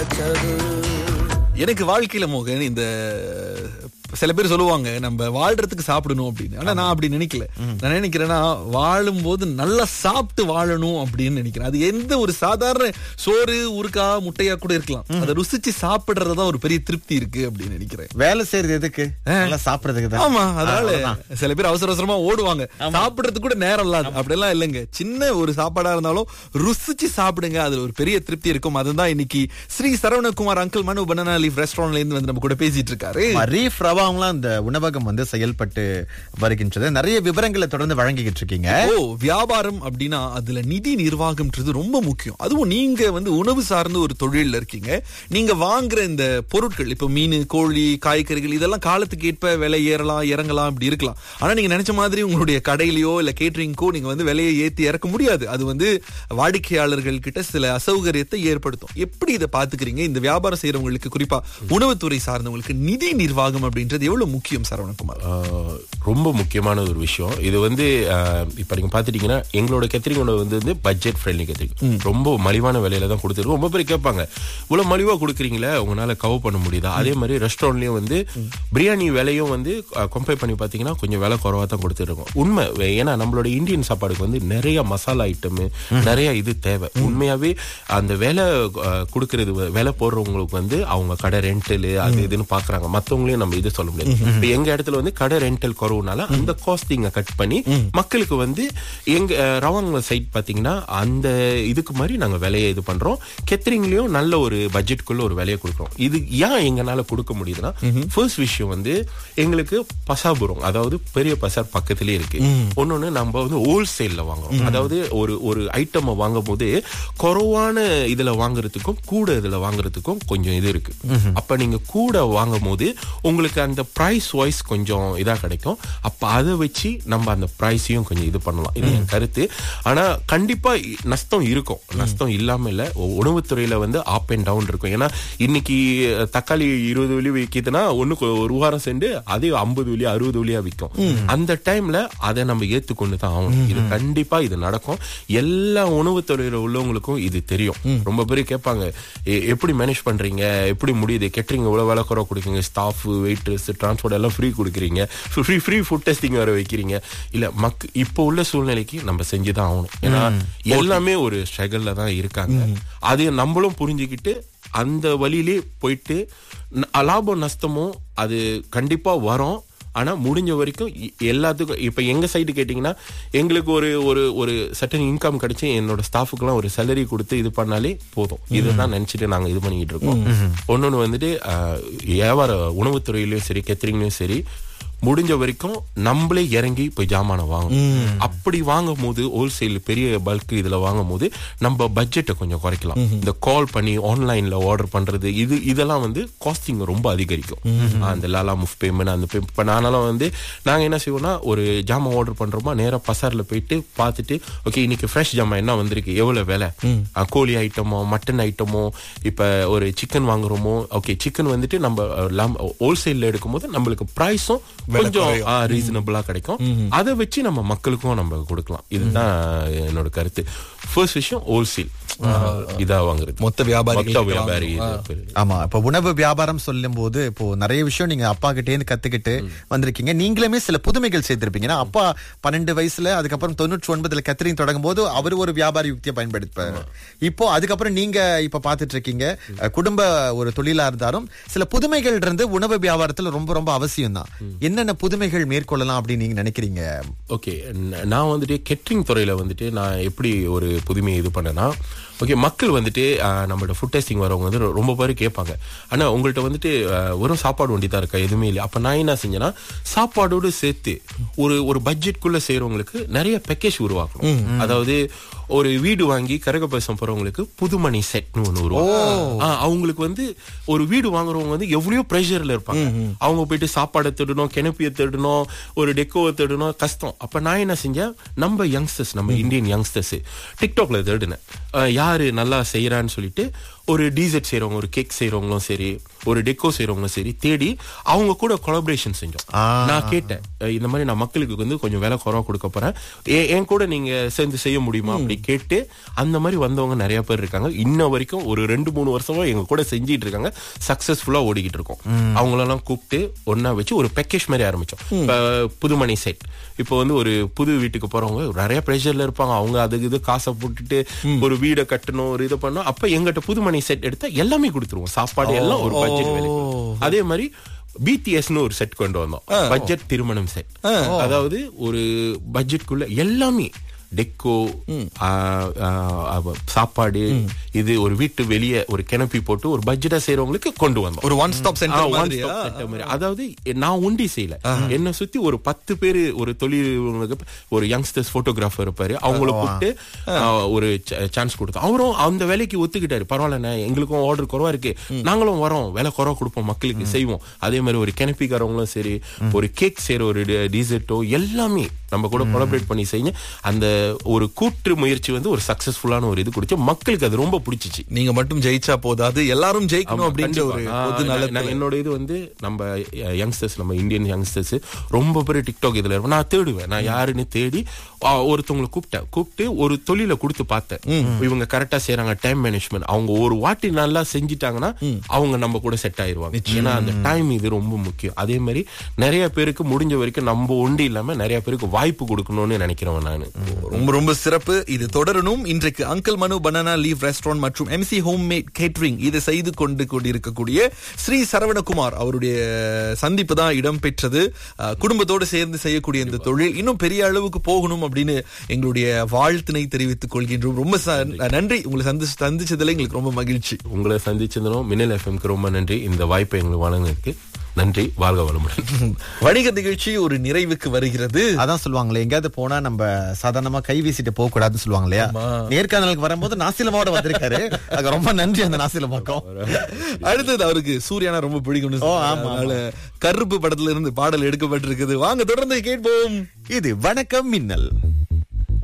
கிடைச்சது. எனக்கு வாழ்க்கையில மோகன் இந்த சில பேர் சொல்லுவாங்க நம்ம வாழ்றதுக்கு சாப்பிடணும் அப்படின்னு. ஆனா நான் அப்படி நினைக்கல. நான் நினைக்கிறேன்னா வாழும் போது நல்லா சாப்பிட்டு வாழணும் அப்படின்னு நினைக்கிறேன். அது எந்த ஒரு சாதாரண சோறு ஊறுக்கா முட்டையா கூட இருக்கலாம். அதை ருசிச்சு சாப்பிடுறதுதான் ஒரு பெரிய திருப்தி இருக்கு அப்படின்னு நினைக்கிறேன். வேலை செய்யறது எதுக்கு? நல்லா சாப்பிடுறதுக்கு தான். ஆமா, அதனால சில பேர் அவசர அவசரமா ஓடுவாங்க. சாப்பிடுறது கூட நேரம் இல்லாது அப்படியெல்லாம் இல்லைங்க. சின்ன ஒரு சாப்பாடா இருந்தாலும் ருசிச்சு சாப்பிடுங்க. அதுல ஒரு பெரிய திருப்தி இருக்கும். அதுதான் இன்னைக்கு ஸ்ரீ சரவணகுமார் அங்கிள் மனு பனானா லீஃப் ரெஸ்டாரண்ட்ல இருந்து வந்து நம்ம கூட பேசிட்டு இருக்காரு. ரீஃப் ரவாங்கலாம் இந்த உணவகம் வந்து செயல்பட்டு வருகின்றது. நிறைய விவரங்களை தொடர்ந்து வழங்கிக்கிட்டு இருக்கீங்க. வியாபாரம் அப்படின்னா அதுல நிதி நிர்வாகம்ன்றது ரொம்ப முக்கியம். அதுவும் நீங்க வந்து உணவு சார்ந்த ஒரு தொழில்ல இருக்கீங்க. நீங்க வாங்குற இந்த பொருட்கள் இப்ப மீன், கோழி, காய்கறிகள் இதெல்லாம் காலத்துக்கு ஏற்ப விலை ஏறலாம் இறங்கலாம் அப்படி இருக்கலாம். ஆனா நீங்க நினைச்ச மாதிரி உங்களுடைய கடையிலயோ இல்ல கேட்டரிங்கோ நீங்க வந்து விலையை ஏத்தி இறக்க முடியாது. அது வந்து வாடிக்கையாளர்கள் கிட்ட சில அசௌகரியத்தை ஏற்படுத்தும். எப்படி இதை பாத்துக்கிறீங்க? இந்த வியாபாரம் செய்யறவங்களுக்கு, குறிப்பா உணவுத்துறை சார்ந்தவங்களுக்கு நிதி நிர்வாகம் அப்படின்றது எவ்வளவு முக்கியம் சரவணகுமார்? ரொம்ப முக்கியமான ஒரு விஷயம் இது. வந்து இப்ப நீங்க பாத்துட்டீங்கன்னா எங்களோட கேட்டரிங் உணவு வந்து பட்ஜெட் ஃப்ரெண்ட்லி கேட்டரிங். ரொம்ப மலிவான விலையில தான் கொடுத்துருக்கோம். ரொம்ப பேர் கேட்பாங்க, இவ்வளவு மலிவா கொடுக்குறீங்களே, உங்களால கவர் பண்ண முடியுதா? அதே மாதிரி ரெஸ்டாரண்ட்லயும் வந்து பிரியாணி விலையும் வந்து கம்பேர் பண்ணி பாத்தீங்கன்னா கொஞ்சம் விலை குறைவா தான் கொடுத்துருக்கோம். உண்மை. ஏன்னா நம்மளோட இந்தியன் சாப்பாடுக்கு வந்து நிறைய மசாலா ஐட்டம், நிறைய இது தேவை. உண்மையாவே அந்த விலை கொடுக்கறது, விலை போடுறவங்களுக்கு வந்து அவங்க கடை ரெண்டல் அது இதுன்னு பாக்குறாங்க. மத்தவங்களையும் நம்ம இது சொல்ல முடியாது. இப்ப எங்க இடத்துல வந்து கடை ரெண்டல் குறவுனால அந்த காஸ்டிங்க கட் பண்ணி மக்களுக்கு வந்து எங்க ரவாங்க சைட் பாத்தீங்கன்னா அந்த இதுக்கு மாதிரி நாங்க விலையை இது பண்றோம். கேட்டரிங்லயும் நல்ல ஒரு பட்ஜெட்குள்ள ஒரு விலையை கொடுக்குறோம். இது ஏன் எங்கனால கொடுக்க முடியுதுன்னா, ஃபர்ஸ்ட் விஷயம் வந்து எங்களுக்கு பசாபுரம், அதாவது பெரிய பசார் பக்கத்திலேயே இருக்கு. ஒன்னொன்னு நம்ம வந்து ஹோல்சேல்ல வாங்குறோம். அதாவது ஒரு ஐட்டம் வாங்கும் போது குறைவான இதுல வாங்குறதுக்கும் கூட இதுல வாங்குறதுக்கும் கொஞ்சம் இது இருக்கு. அப்ப நீங்க கூட வாங்கும் போது உங்களுக்கு அந்த பிரைஸ் வைஸ் கொஞ்சம் இதா கிடைக்கும். அப்ப அதை வச்சு நம்ம அந்த பிரைஸையும் கொஞ்சம் இது பண்ணலாம். இது என் கருத்து. ஆனா கண்டிப்பா நஷ்டம் இருக்கும். நஷ்டம் இல்லாம இல்ல. உணவுத்துறையில வந்து அப் அண்ட் டவுன் இருக்கும். ஏன்னா இன்னைக்கு தக்காளி 20 வெள்ளி விற்கிதுன்னா ஒண்ணுக்கு ஒரு வாரம் சென்று அதே 50 வெள்ளி 60 வெள்ளியா விற்கும். அந்த டைம்ல அதை நம்ம ஏத்துக்கொண்டு தான் ஆகணும். இது கண்டிப்பா இது நடக்கும். எல்லா உணவுத்துறையில உள்ளவங்களுக்கும் இது தெரியும். ரொம்ப பேர் கேட்பாங்க, எப்படி மேனேஜ் பண்றீங்க, எப்படி முடியுது, கேட்டரிங் இவ்வளவு விலை குறை கொடுக்குறீங்க, ஸ்டாஃப், வெயிட்டர்ஸ், டிரான்ஸ்போர்ட் எல்லாம் ஃப்ரீ கொடுக்குறீங்க, ஃப்ரீ ஃபுட் டெஸ்டிங் வர வைக்கிறீங்க. இல்ல இப்போ உள்ள சூழ்நிலைக்கு நம்ம செஞ்சுதான் ஆகணும். ஏன்னா எல்லாமே ஒரு ஸ்ட்ரகிள்ல தான் இருக்காங்க. அது நம்மளும் புரிஞ்சுக்கிட்டு அந்த வழியிலே போயிட்டு லாபம் நஷ்டமும் அது கண்டிப்பா வரும். ஆனா முடிஞ்ச வரைக்கும் எல்லாத்துக்கும் இப்ப எங்க சைடு கேட்டீங்கன்னா எங்களுக்கு ஒரு சர்டன் இன்கம் கிடைச்சு என்னோட ஸ்டாஃபுக்கு எல்லாம் ஒரு சேலரி கொடுத்து இது பண்ணாலே போதும். இதுதான் நினைச்சிட்டு நாங்க இது பண்ணிட்டு இருக்கோம். ஒன்னொன்னு வந்துட்டு வியாபார உணவுத்துறையிலயும் சரி கேட்டரிங்லயும் சரி முடிஞ்ச வரைக்கும் நம்மளே இறங்கி போய் ஜாமான வாங்கணும். அப்படி வாங்கும் போது ஹோல்சேல் பெரிய பல்க் இதுல வாங்கும் போது நம்ம பட்ஜெட்டை கொஞ்சம் குறைக்கலாம். இந்த கால் பண்ணி ஆன்லைன்ல ஆர்டர் பண்றது இதெல்லாம் வந்து காஸ்டிங் ரொம்ப அதிகரிக்கும். அந்த லாலா முஃப் பேமெண்ட் அந்த இப்ப நானாலும் வந்து நாங்க என்ன செய்வோம்னா ஒரு ஜாமா ஆர்டர் பண்றோமா நேரா பசார்ல போயிட்டு பார்த்துட்டு ஓகே இன்னைக்கு ஃப்ரெஷ் ஜாமா என்ன வந்திருக்கு, எவ்வளவு விலை, கோழி ஐட்டமோ மட்டன் ஐட்டமோ, இப்ப ஒரு சிக்கன் வாங்குறோமோ, ஓகே சிக்கன் வந்துட்டு நம்ம ஹோல்சேல்ல எடுக்கும் போது நம்மளுக்கு பிரைஸும் கொஞ்சம் ரீசனபிளா கிடைக்கும். அதை வச்சு நம்ம மக்களுக்கும் நம்ம கொடுக்கலாம். இதுதான் என்னோட கருத்து. ஃபர்ஸ்ட் விஷயம் ஹோல்சேல் இதா வாங்குறது, மொத்த வியாபாரி. ஆமா, இப்ப உணவு வியாபாரம் சொல்லும் போது இப்போ நிறைய விஷயம் நீங்க அப்பா கிட்டே இருந்து கத்துக்கிட்டு வந்திருக்கீங்க. நீங்களுமே சில புதுமைகள் செய்திருப்பீங்க. அப்பா 12 வயசுல அதுக்கப்புறம் 99ல கேட்டரிங் தொடங்கும் போது அவர் ஒரு வியாபார யுக்தியை பயன்படுத்திப்பாரு. இப்போ அதுக்கப்புறம் நீங்க இப்ப பாத்துட்டு இருக்கீங்க. குடும்ப ஒரு தொழிலா இருந்தாலும் சில புதுமைகள் இருந்து உணவு வியாபாரத்துல ரொம்ப ரொம்ப அவசியம் தான். என்னென்ன புதுமைகள் மேற்கொள்ளலாம் அப்படின்னு நீங்க நினைக்கிறீங்க? ஓகே, நான் வந்துட்டு கேட்டரிங் துறையில வந்துட்டு நான் எப்படி ஒரு புதுமையை இது பண்ணேன்னா, ஓகே மக்கள் வந்துட்டு நம்மளோட ஃபுட் டெஸ்டிங் வரவங்க வந்து ரொம்ப பேர் கேட்பாங்க, ஆனா உங்கள்கிட்ட வந்துட்டு வெறும் சாப்பாடு வண்டி தான் இருக்கா, எதுவுமே இல்லை. அப்ப நான் என்ன செஞ்சேன்னா சாப்பாடோடு சேர்த்து ஒரு பட்ஜெட்குள்ள செய்யறவங்களுக்கு நிறைய பேக்கேஜ் உருவாக்கணும். அதாவது ஒரு வீடு வாங்கி கரகபசம் போறவங்களுக்கு புதுமணி செட்னு ஒண்ணு வரும். அவங்களுக்கு வந்து ஒரு வீடு வாங்குறவங்க வந்து எவ்வளவோ பிரஷர்ல இருப்பாங்க. அவங்க போயிட்டு சாப்பாடை தேடணும், கிணப்பிய தேடணும், ஒரு டெக்கோவை தேடணும், கஷ்டம். அப்ப நான் என்ன செஞ்சேன், நம்ம யங்ஸ்டர்ஸ், நம்ம இந்தியன் யங்ஸ்டர்ஸ் டிக்டாக்ல தேடினேன் யாரு நல்லா செய்யறான்னு சொல்லிட்டு. ஒரு டீசர்ட் செய்யறவங்க, ஒரு கேக் செய்யறவங்களும் சரி, ஒரு டெக்கோ செய்யறவங்க சரி தேடி அவங்க கூட கொலாபரேஷன் செஞ்சோம். நான் கேட்டேன், இந்த மாதிரி நான் மக்களுக்கு வந்து கொஞ்சம் விலை குறைவா கொடுக்க போறேன், என் கூட நீங்க சேர்ந்து செய்ய முடியுமா அப்படி கேட்டு அந்த மாதிரி வந்தவங்க நிறைய பேர் இருக்காங்க. இன்ன வரைக்கும் ஒரு 2-3 வருஷமா எங்க கூட செஞ்சிட்டு இருக்காங்க. சக்சஸ்ஃபுல்லா ஓடிக்கிட்டு இருக்கோம். அவங்களெல்லாம் கூப்பிட்டு ஒன்னா வச்சு ஒரு பேக்கேஜ் மாதிரி ஆரம்பிச்சோம். இப்ப புதுமணி செட், இப்போ வந்து ஒரு புது வீட்டுக்கு போறவங்க நிறைய பிரஷர்ல இருப்பாங்க. அவங்க அதுக்கு இது காசை போட்டுட்டு ஒரு வீடை கட்டணும், ஒரு இதை பண்ணணும். அப்ப எங்கிட்ட புதுமணி செட் எடுத்தா எல்லாமே கொடுத்துருவோம், சாப்பாடு எல்லாம் ஒரு பட்ஜெட் வேலை. அதே மாதிரி BTSன்னு ஒரு செட் கொண்டு வந்தோம், பட்ஜெட் திருமணம் செட். அதாவது ஒரு பட்ஜெட்குள்ள எல்லாமே டெக்கோ, சாப்பாடு, இது ஒரு வீட்டு வெளியே ஒரு கிணப்பி போட்டு ஒரு பட்ஜெட்டா செய்யறவங்களுக்கு கொண்டு வந்தோம். ஒரு ஒன் ஸ்டாப் சென்டர் மாதிரி. அதாவது நான் ஒண்டி செய்யல, என்ன சுத்தி ஒரு 10 பேரு ஒரு தொழில், ஒரு யங்ஸ்டர்ஸ் போட்டோகிராஃபர் இருப்பாரு, அவங்கள கூப்பிட்டு ஒரு சான்ஸ் கொடுத்தோம். அவரும் அந்த வேலைக்கு ஒத்துக்கிட்டாரு. பரவாயில்ல, எங்களுக்கும் ஆர்டர் குறவா இருக்கு, நாங்களும் வரோம், வேலை குறவா கொடுப்போம், மக்களுக்கு செய்வோம். அதே மாதிரி ஒரு கிணப்பிக்காரவங்களும் சரி, ஒரு கேக் செய்யற ஒரு டீசர்ட்டோ எல்லாமே நம்ம கூட கொலாபரேட் பண்ணி செய்ய அந்த ஒரு கூட்டு முயற்சி வந்து ஒரு சக்சஸ்ஃபுல்லான ஒரு இது கொடுத்து மக்களுக்கு அது ரொம்ப பிடிச்சிச்சு. நீங்க மட்டும் ஜெயிச்சா போதாது, எல்லாரும் ஜெயிக்கணும் அப்படின்ற ஒரு என்னோட இது வந்து நம்ம யங்ஸ்டர்ஸ், நம்ம இந்தியன் யங்ஸ்டர்ஸ் ரொம்ப பெரிய டிக்டாக் இதுல இருக்கும். நான் தேடுவேன், நான் யாருன்னு தேடி ஒருத்தவங்களை கூப்பிட்டு ஒரு தொழிலை கொடுத்து பார்த்தேன். இவங்க கரெக்டா செய்யறாங்க, டைம் மேனேஜ்மெண்ட், அவங்க ஒரு வாட்டி நல்லா செஞ்சிட்டாங்கன்னா அவங்க நம்ம கூட செட் ஆயிருவாங்க. ஏன்னா அந்த டைம் இது ரொம்ப முக்கியம். அதே மாதிரி நிறைய பேருக்கு முடிஞ்ச வரைக்கும் நம்ம ஒண்டி இல்லாம நிறைய பேருக்கு வாய்ப்பு கொடுக்கணும்னு நினைக்கிறேன் நானு. ரொம்ப ரொம்ப சிறப்பு. இது தொடரணும். இன்றைக்கு அங்கிள் மனு பனானா லீவ் ரெஸ்டாரண்ட் மற்றும் MC ஹோம்மேட் கேட்டரிங் இதை செய்து கொண்டிருக்கக்கூடிய ஸ்ரீ சரவணகுமார் அவருடைய சந்திப்பு தான் இடம்பெற்றது. குடும்பத்தோடு சேர்ந்து செய்யக்கூடிய இந்த தொழில் இன்னும் பெரிய அளவுக்கு போகணும் அப்படின்னு எங்களுடைய வாழ்த்தினை தெரிவித்துக் கொள்கின்றோம். ரொம்ப நன்றி. உங்களை சந்திச்சதுல எங்களுக்கு ரொம்ப மகிழ்ச்சி. உங்களை சந்திச்சதும் மின்னல் FM ரொம்ப நன்றி. இந்த வாய்ப்பை எங்களுக்கு வழங்கினதுக்கு நன்றி. வாழ்க வளமுடன். வணிக நிகழ்ச்சி ஒரு நிறைவுக்கு வருகிறது. அதான் சொல்லுவாங்களே, எங்கேயாவது போனா நம்ம சாதாரணமா கை வீசிட்டு போக கூடாதுன்னு சொல்லுவாங்க இல்லையா? நேர்காணலுக்கு வரும்போது நாசிலமாவோட வந்திருக்காரு. அது ரொம்ப நன்றி அந்த நாசிலமாக்கம். அடுத்தது அவருக்கு சூர்யானா ரொம்ப பிடிக்கும். கருப்பு படத்துல இருந்து பாடல் எடுக்கப்பட்டிருக்குது. வாங்க தொடர்ந்து கேட்போம். இது வணக்கம் மின்னல்.